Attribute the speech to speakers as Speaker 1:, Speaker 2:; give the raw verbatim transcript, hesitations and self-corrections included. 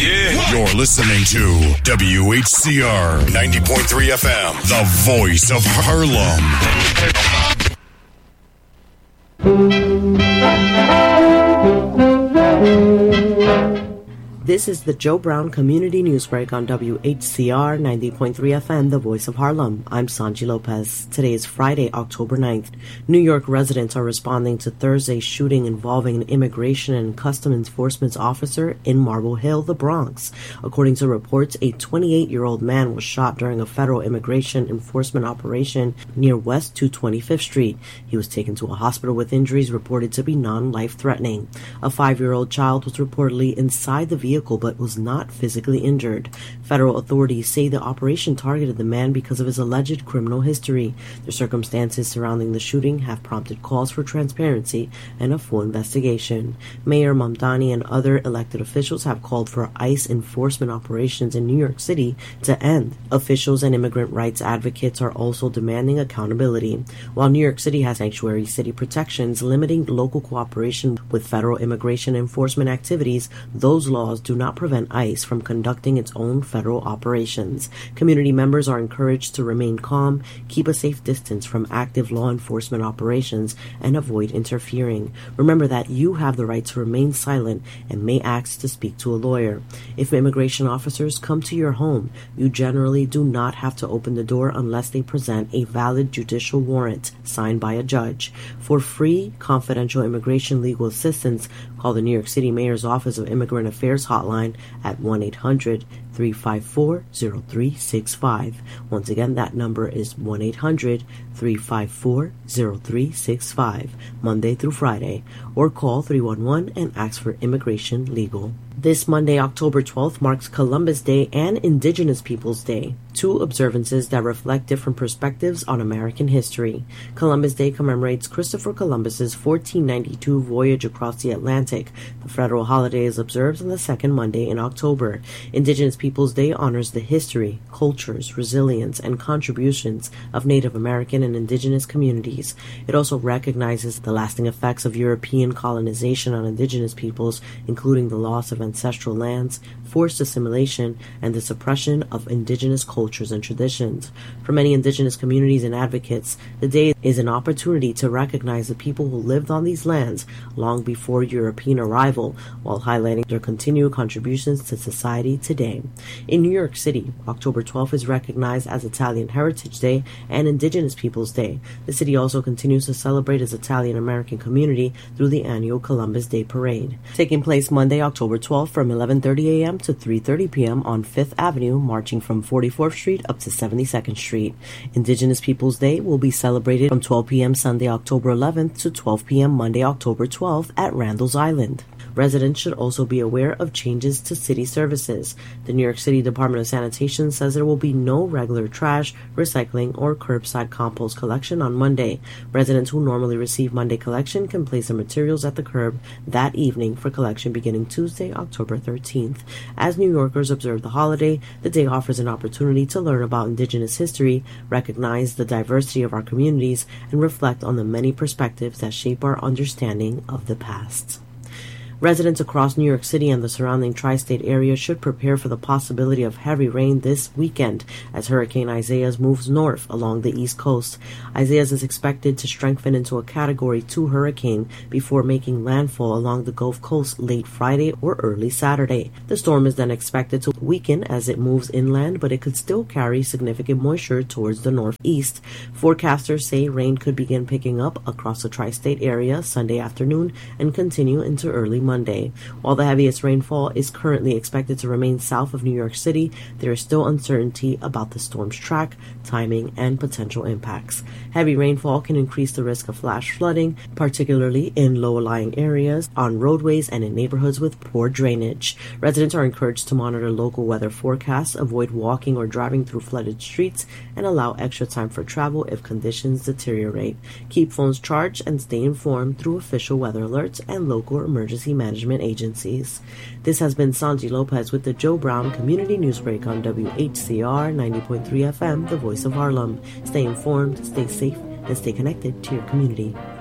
Speaker 1: Yeah. You're listening to W H C R ninety point three F M, the voice of Harlem.
Speaker 2: This is the Joe Brown Community Newsbreak on W H C R ninety point three F M, the voice of Harlem. I'm Sanji Lopez. Today is Friday, October ninth. New York residents are responding to Thursday's shooting involving an immigration and custom enforcement officer in Marble Hill, the Bronx. According to reports, a twenty-eight-year-old man was shot during a federal immigration enforcement operation near West two hundred twenty-fifth Street. He was taken to a hospital with injuries reported to be non-life-threatening. A five-year-old child was reportedly inside the vehicle but was not physically injured. Federal authorities say the operation targeted the man because of his alleged criminal history. The circumstances surrounding the shooting have prompted calls for transparency and a full investigation. Mayor Mamdani and other elected officials have called for ICE enforcement operations in New York City to end. Officials and immigrant rights advocates are also demanding accountability. While New York City has sanctuary city protections limiting local cooperation with federal immigration enforcement activities, those laws do not prevent ICE from conducting its own federal operations. Community members are encouraged to remain calm, keep a safe distance from active law enforcement operations, and avoid interfering. Remember that you have the right to remain silent and may ask to speak to a lawyer. If immigration officers come to your home, you generally do not have to open the door unless they present a valid judicial warrant signed by a judge. For free, confidential immigration legal assistance, call the New York City Mayor's Office of Immigrant Affairs hotline at one eight hundred, three five four, zero three six five. Once again, that number is one eight hundred, three five four, zero three six five, Monday through Friday, or call three one one and ask for Immigration Legal. This Monday, October twelfth, marks Columbus Day and Indigenous Peoples Day, two observances that reflect different perspectives on American history. Columbus Day commemorates Christopher Columbus's fourteen ninety-two voyage across the Atlantic. The federal holiday is observed on the second Monday in October. Indigenous Peoples Day honors the history, cultures, resilience, and contributions of Native American and indigenous communities. It also recognizes the lasting effects of European colonization on indigenous peoples, including the loss of ancestral lands, forced assimilation, and the suppression of indigenous cultures and traditions. For many indigenous communities and advocates, the day is an opportunity to recognize the people who lived on these lands long before European arrival, while highlighting their continued contributions to society today. In New York City, October twelfth is recognized as Italian Heritage Day and Indigenous Peoples Day. The city also continues to celebrate its Italian American community through the annual Columbus Day Parade, taking place Monday, October twelfth from eleven thirty a.m. to three thirty p.m. on Fifth Avenue, marching from forty-fourth Street up to seventy-second Street. Indigenous Peoples Day will be celebrated from twelve p.m. Sunday, October eleventh to twelve p.m. Monday, October twelfth at Randall's Island. Residents should also be aware of changes to city services. The New York City Department of Sanitation says there will be no regular trash, recycling, or curbside compost collection on Monday. Residents who normally receive Monday collection can place their materials at the curb that evening for collection beginning Tuesday, October thirteenth. As New Yorkers observe the holiday, the day offers an opportunity to learn about Indigenous history, recognize the diversity of our communities, and reflect on the many perspectives that shape our understanding of the past. Residents across New York City and the surrounding tri-state area should prepare for the possibility of heavy rain this weekend as Hurricane Isaias moves north along the East Coast. Isaias is expected to strengthen into a Category two hurricane before making landfall along the Gulf Coast late Friday or early Saturday. The storm is then expected to weaken as it moves inland, but it could still carry significant moisture towards the northeast. Forecasters say rain could begin picking up across the tri-state area Sunday afternoon and continue into early Monday. While the heaviest rainfall is currently expected to remain south of New York City, there is still uncertainty about the storm's track, timing, and potential impacts. Heavy rainfall can increase the risk of flash flooding, particularly in low-lying areas, on roadways, and in neighborhoods with poor drainage. Residents are encouraged to monitor local weather forecasts, avoid walking or driving through flooded streets, and allow extra time for travel if conditions deteriorate. Keep phones charged and stay informed through official weather alerts and local emergency management agencies. This has been Sanji Lopez with the Joe Brown Community Newsbreak on W H C R ninety point three F M, the voice of Harlem. Stay informed, stay safe, and stay connected to your community.